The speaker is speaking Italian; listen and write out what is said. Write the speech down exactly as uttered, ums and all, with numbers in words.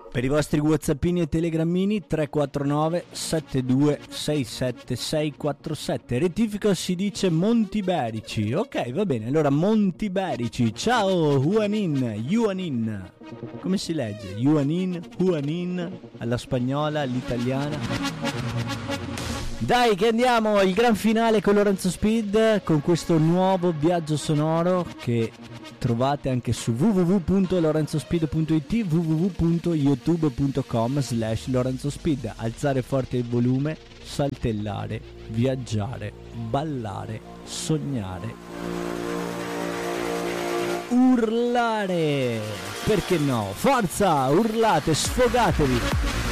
Per i vostri whatsappini e telegrammini tre quattro nove sette due sei sette sei quattro sette. Rettifico, si dice Montiberici. Ok, va bene, allora Montiberici. Ciao Juanin, Juanin. Come si legge? Juanin, Juanin, alla spagnola, all'italiana. Dai che andiamo, il gran finale con Lorenzo Speed, con questo nuovo viaggio sonoro che trovate anche su w w w punto lorenzospeed punto i t, w w w punto youtube punto com slash lorenzospeed. Alzare forte il volume, saltellare, viaggiare, ballare, sognare, urlare. Perché no? Forza, urlate, sfogatevi.